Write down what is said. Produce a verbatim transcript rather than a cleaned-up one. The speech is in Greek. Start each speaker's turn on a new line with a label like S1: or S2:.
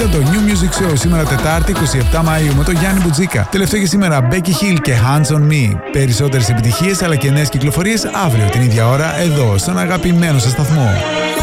S1: Ακούτε το New Music Show σήμερα Τετάρτη εικοστή εβδόμη Μαΐου με τον Γιάννη Μπουτζίκα. Τελευταίο για σήμερα Becky Hill και Hands on Me. Περισσότερες επιτυχίες αλλά και νέες κυκλοφορίες αύριο την ίδια ώρα εδώ στον αγαπημένο σας σταθμό.